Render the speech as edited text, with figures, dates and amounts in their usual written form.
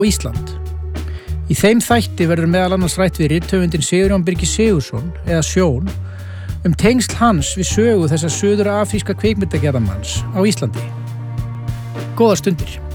og Ísland. Í þeim þætti verður meðal annars rætt við rithöfundinn Sigurjón Birgi Sigurðsson, eða Sjón, tengsl hans við sögu þessa suður-afríska kvikmyndagerðarmanns á Íslandi. Góðar stundir.